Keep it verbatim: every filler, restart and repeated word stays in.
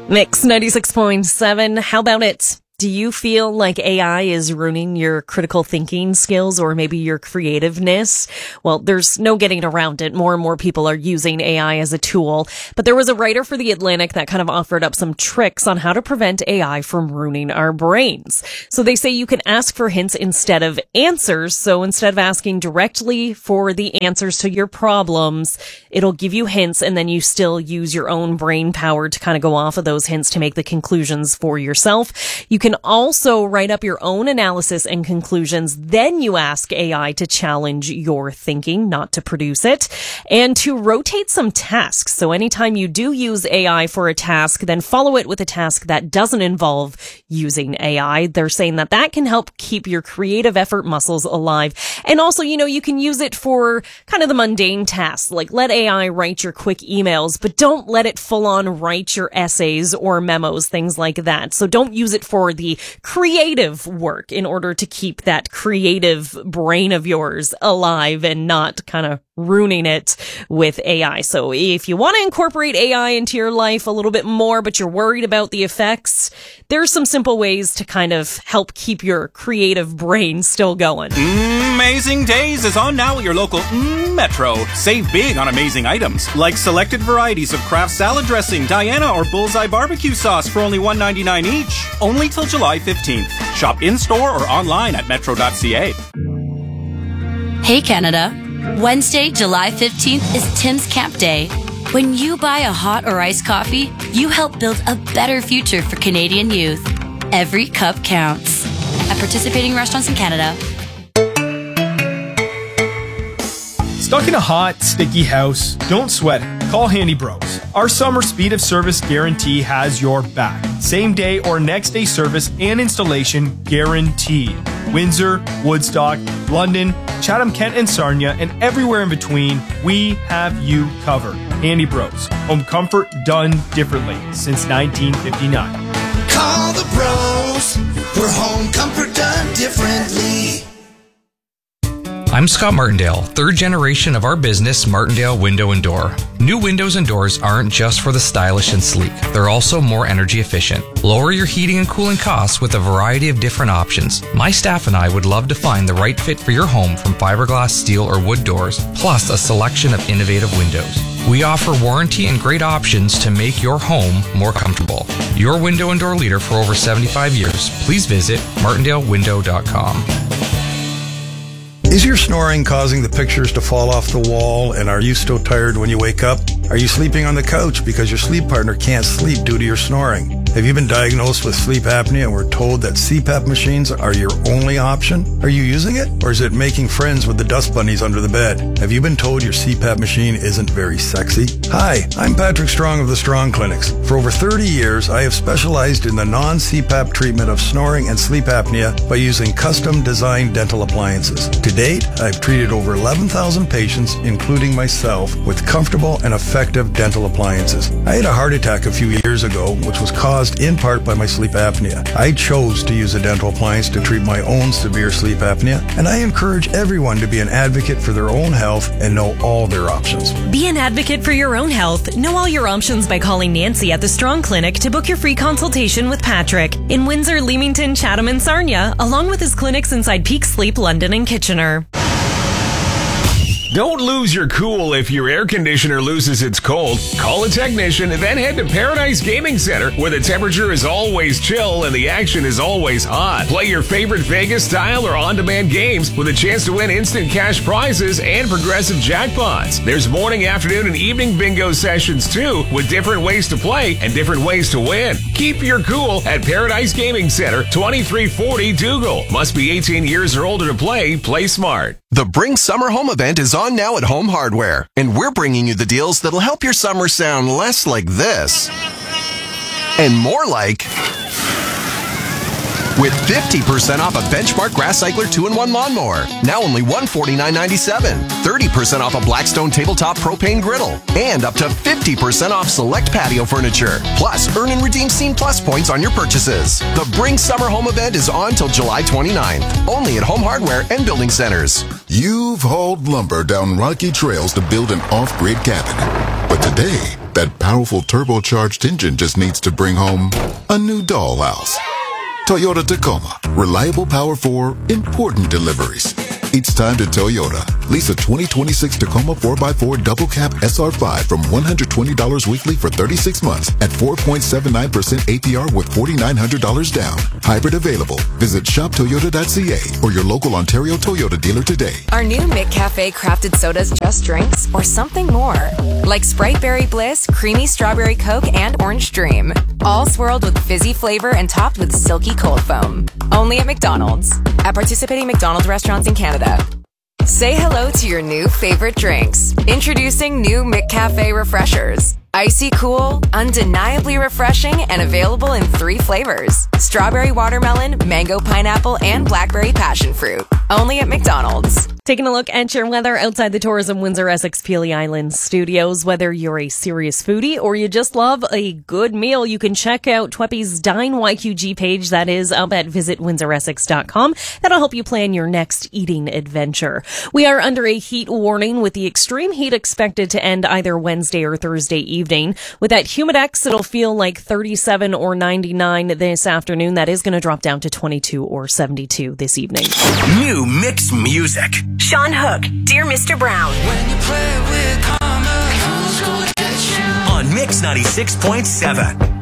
Mix ninety-six point seven. How about it? Do you feel like A I is ruining your critical thinking skills or maybe your creativeness? Well, there's no getting around it. More and more people are using A I as a tool. But there was a writer for The Atlantic that kind of offered up some tricks on how to prevent A I from ruining our brains. So they say you can ask for hints instead of answers. So instead of asking directly for the answers to your problems, it'll give you hints and then you still use your own brain power to kind of go off of those hints to make the conclusions for yourself. You can also write up your own analysis and conclusions. Then you ask A I to challenge your thinking, not to produce it, and to rotate some tasks. So anytime you do use A I for a task, then follow it with a task that doesn't involve using A I. They're saying that that can help keep your creative effort muscles alive. And also, you know, you can use it for kind of the mundane tasks, like let A I write your quick emails, but don't let it full on write your essays or memos, things like that. So don't use it for the creative work in order to keep that creative brain of yours alive and not kind of ruining it with A I. So if you want to incorporate A I into your life a little bit more, but you're worried about the effects, there's some simple ways to kind of help keep your creative brain still going. Amazing Days is on now at your local mm, Metro. Save big on amazing items, like selected varieties of Kraft salad dressing, Diana or Bullseye barbecue sauce for only one dollar and ninety-nine cents each. Only till July fifteenth. Shop in-store or online at metro dot c a. Hey Canada. Wednesday, July fifteenth is Tim's Camp Day. When you buy a hot or iced coffee, you help build a better future for Canadian youth. Every cup counts. At participating restaurants in Canada. Stuck in a hot, sticky house? Don't sweat it. Call Handy Bros. Our summer speed of service guarantee has your back. Same day or next day service and installation guaranteed. Windsor, Woodstock, London, Chatham-Kent and Sarnia, and everywhere in between, we have you covered. Handy Bros. Home comfort done differently since nineteen fifty-nine. Call the bros for home comfort done differently. I'm Scott Martindale, third generation of our business, Martindale Window and Door. New windows and doors aren't just for the stylish and sleek. They're also more energy efficient. Lower your heating and cooling costs with a variety of different options. My staff and I would love to find the right fit for your home from fiberglass, steel, or wood doors, plus a selection of innovative windows. We offer warranty and great options to make your home more comfortable. Your window and door leader for over seventy-five years. Please visit martindale window dot com. Is your snoring causing the pictures to fall off the wall, and are you so tired when you wake up? Are you sleeping on the couch because your sleep partner can't sleep due to your snoring? Have you been diagnosed with sleep apnea and were told that C PAP machines are your only option? Are you using it, or is it making friends with the dust bunnies under the bed? Have you been told your C PAP machine isn't very sexy? Hi, I'm Patrick Strong of the Strong Clinics. For over thirty years, I have specialized in the non-C PAP treatment of snoring and sleep apnea by using custom-designed dental appliances. To date, I've treated over eleven thousand patients, including myself, with comfortable and effective dental appliances. I had a heart attack a few years ago, which was caused in part by my sleep apnea. I chose to use a dental appliance to treat my own severe sleep apnea, and I encourage everyone to be an advocate for their own health and know all their options. Be an advocate for your own health. Know all your options by calling Nancy at the Strong Clinic to book your free consultation with Patrick in Windsor, Leamington, Chatham, and Sarnia, along with his clinics inside Peak Sleep, London, and Kitchener. Don't lose your cool if your air conditioner loses its cold. Call a technician and then head to Paradise Gaming Center, where the temperature is always chill and the action is always hot. Play your favorite Vegas style or on-demand games with a chance to win instant cash prizes and progressive jackpots. There's morning, afternoon, and evening bingo sessions too, with different ways to play and different ways to win. Keep your cool at Paradise Gaming Center, twenty-three forty Dougal. Must be eighteen years or older to play. Play smart. The Bring Summer Home event is on now at Home Hardware, and we're bringing you the deals that'll help your summer sound less like this and more like, with fifty percent off a Benchmark Grass Cycler two in one lawnmower, now only one hundred forty-nine ninety-seven, thirty percent off a Blackstone tabletop propane griddle, and up to fifty percent off select patio furniture. Plus, earn and redeem Scene Plus points on your purchases. The Bring Summer Home event is on till July twenty-ninth, only at Home Hardware and Building Centers. You've hauled lumber down rocky trails to build an off-grid cabin, but today, That powerful turbocharged engine just needs to bring home a new dollhouse. Toyota Tacoma. Reliable power for important deliveries. It's time to Toyota. Lease a twenty twenty-six Tacoma four by four Double Cab S R five from one hundred twenty dollars weekly for thirty-six months at four point seven nine percent A P R with four thousand nine hundred dollars down. Hybrid available. Visit shop toyota dot c a or your local Ontario Toyota dealer today. Are new McCafe crafted sodas just drinks or something more? Like Sprite Berry Bliss, Creamy Strawberry Coke, and Orange Dream. All swirled with fizzy flavor and topped with silky cold foam. Only at McDonald's. At participating McDonald's restaurants in Canada. Say hello to your new favorite drinks. Introducing new McCafe Refreshers. Icy cool, undeniably refreshing, and available in three flavors. Strawberry watermelon, mango pineapple, and blackberry passion fruit. Only at McDonald's. Taking a look at your weather outside the Tourism Windsor Essex Peely Islands studios. Whether you're a serious foodie or you just love a good meal, you can check out Tweppy's Dine Y Q G page. That is up at visit windsor essex dot com. That'll help you plan your next eating adventure. We are under a heat warning with the extreme heat expected to end either Wednesday or Thursday evening. With that Humidex, it'll feel like thirty-seven or ninety-nine this afternoon. That is going to drop down to twenty-two or seventy-two this evening. New mix music. Sean Hook, Dear Mister Brown. When you play with karma, on Mix ninety-six point seven.